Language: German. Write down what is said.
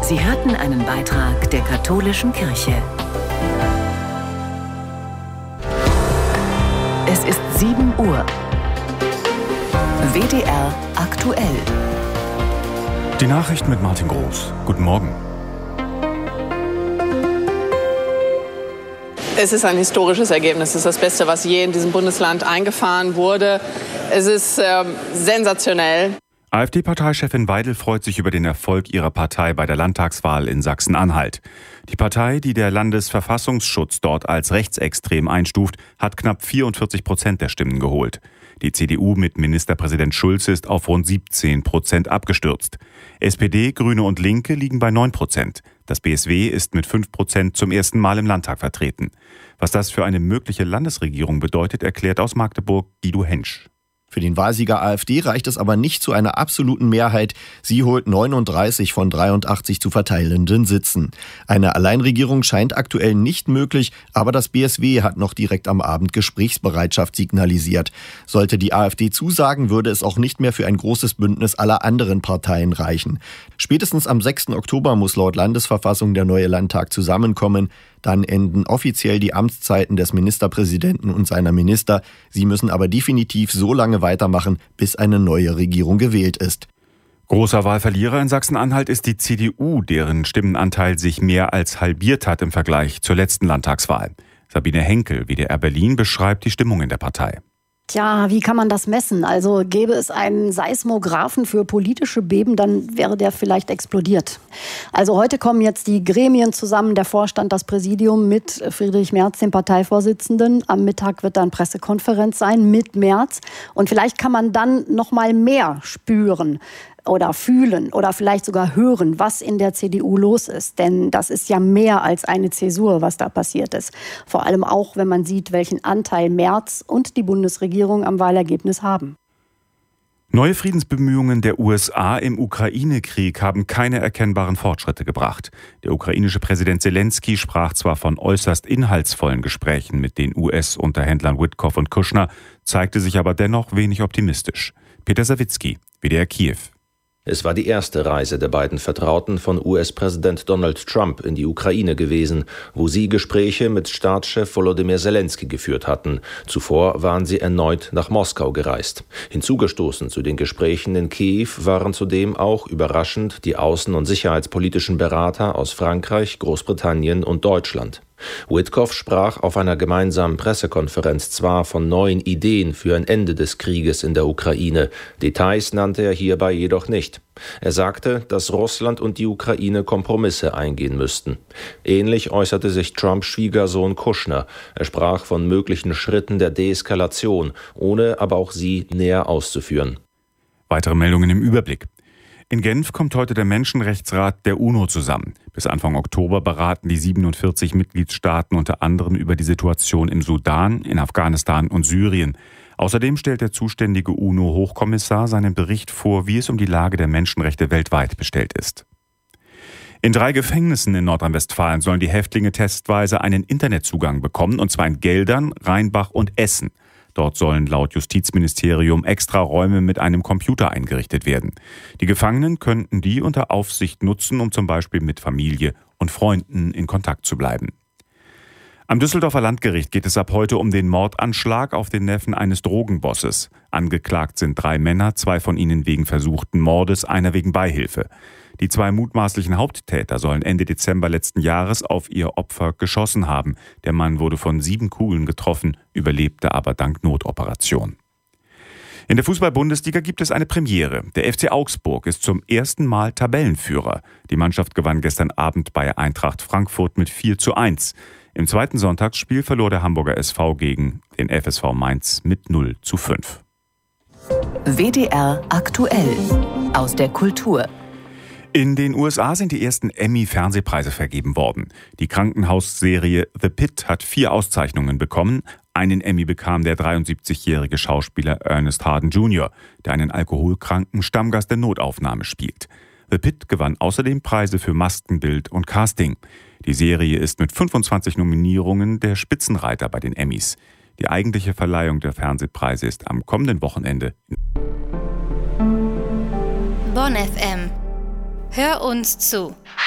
Sie hörten einen Beitrag der Katholischen Kirche. Es ist 7 Uhr. WDR aktuell. Die Nachrichten mit Martin Groß. Guten Morgen. Es ist ein historisches Ergebnis. Es ist das Beste, was je in diesem Bundesland eingefahren wurde. Es ist sensationell. AfD-Parteichefin Weidel freut sich über den Erfolg ihrer Partei bei der Landtagswahl in Sachsen-Anhalt. Die Partei, die der Landesverfassungsschutz dort als rechtsextrem einstuft, hat knapp 44% der Stimmen geholt. Die CDU mit Ministerpräsident Schulz ist auf rund 17% abgestürzt. SPD, Grüne und Linke liegen bei 9%. Das BSW ist mit 5% zum ersten Mal im Landtag vertreten. Was das für eine mögliche Landesregierung bedeutet, erklärt aus Magdeburg Guido Hensch. Für den Wahlsieger AfD reicht es aber nicht zu einer absoluten Mehrheit. Sie holt 39 von 83 zu verteilenden Sitzen. Eine Alleinregierung scheint aktuell nicht möglich, aber das BSW hat noch direkt am Abend Gesprächsbereitschaft signalisiert. Sollte die AfD zusagen, würde es auch nicht mehr für ein großes Bündnis aller anderen Parteien reichen. Spätestens am 6. Oktober muss laut Landesverfassung der neue Landtag zusammenkommen. Dann enden offiziell die Amtszeiten des Ministerpräsidenten und seiner Minister. Sie müssen aber definitiv so lange weitermachen, bis eine neue Regierung gewählt ist. Großer Wahlverlierer in Sachsen-Anhalt ist die CDU, deren Stimmenanteil sich mehr als halbiert hat im Vergleich zur letzten Landtagswahl. Sabine Henkel, WDR Berlin, beschreibt die Stimmung in der Partei. Tja, wie kann man das messen? Also gäbe es einen Seismographen für politische Beben, dann wäre der vielleicht explodiert. Also heute kommen jetzt die Gremien zusammen, der Vorstand, das Präsidium mit Friedrich Merz, dem Parteivorsitzenden. Am Mittag wird dann Pressekonferenz sein mit Merz. Und vielleicht kann man dann noch mal mehr spüren oder fühlen oder vielleicht sogar hören, was in der CDU los ist. Denn das ist ja mehr als eine Zäsur, was da passiert ist. Vor allem auch, wenn man sieht, welchen Anteil Merz und die Bundesregierung am Wahlergebnis haben. Neue Friedensbemühungen der USA im Ukraine-Krieg haben keine erkennbaren Fortschritte gebracht. Der ukrainische Präsident Zelensky sprach zwar von äußerst inhaltsvollen Gesprächen mit den US-Unterhändlern Witkoff und Kushner, zeigte sich aber dennoch wenig optimistisch. Peter Sawicki, WDR Kiew. Es war die erste Reise der beiden Vertrauten von US-Präsident Donald Trump in die Ukraine gewesen, wo sie Gespräche mit Staatschef Volodymyr Zelensky geführt hatten. Zuvor waren sie erneut nach Moskau gereist. Hinzugestoßen zu den Gesprächen in Kiew waren zudem auch überraschend die außen- und sicherheitspolitischen Berater aus Frankreich, Großbritannien und Deutschland. Witkoff sprach auf einer gemeinsamen Pressekonferenz zwar von neuen Ideen für ein Ende des Krieges in der Ukraine, Details nannte er hierbei jedoch nicht. Er sagte, dass Russland und die Ukraine Kompromisse eingehen müssten. Ähnlich äußerte sich Trumps Schwiegersohn Kushner. Er sprach von möglichen Schritten der Deeskalation, ohne aber auch sie näher auszuführen. Weitere Meldungen im Überblick. In Genf kommt heute der Menschenrechtsrat der UNO zusammen. Bis Anfang Oktober beraten die 47 Mitgliedstaaten unter anderem über die Situation im Sudan, in Afghanistan und Syrien. Außerdem stellt der zuständige UNO-Hochkommissar seinen Bericht vor, wie es um die Lage der Menschenrechte weltweit bestellt ist. In 3 Gefängnissen in Nordrhein-Westfalen sollen die Häftlinge testweise einen Internetzugang bekommen, und zwar in Geldern, Rheinbach und Essen. Dort sollen laut Justizministerium extra Räume mit einem Computer eingerichtet werden. Die Gefangenen könnten die unter Aufsicht nutzen, um zum Beispiel mit Familie und Freunden in Kontakt zu bleiben. Am Düsseldorfer Landgericht geht es ab heute um den Mordanschlag auf den Neffen eines Drogenbosses. Angeklagt sind 3 Männer, 2 von ihnen wegen versuchten Mordes, einer wegen Beihilfe. Die 2 mutmaßlichen Haupttäter sollen Ende Dezember letzten Jahres auf ihr Opfer geschossen haben. Der Mann wurde von 7 Kugeln getroffen, überlebte aber dank Notoperation. In der Fußball-Bundesliga gibt es eine Premiere. Der FC Augsburg ist zum ersten Mal Tabellenführer. Die Mannschaft gewann gestern Abend bei Eintracht Frankfurt mit 4:1. Im zweiten Sonntagsspiel verlor der Hamburger SV gegen den FSV Mainz mit 0:5. WDR aktuell aus der Kultur. In den USA sind die ersten Emmy-Fernsehpreise vergeben worden. Die Krankenhausserie The Pitt hat 4 Auszeichnungen bekommen. Einen Emmy bekam der 73-jährige Schauspieler Ernest Harden Jr., der einen alkoholkranken Stammgast der Notaufnahme spielt. The Pitt gewann außerdem Preise für Maskenbild und Casting. Die Serie ist mit 25 Nominierungen der Spitzenreiter bei den Emmys. Die eigentliche Verleihung der Fernsehpreise ist am kommenden Wochenende. Bonn FM. Hör uns zu.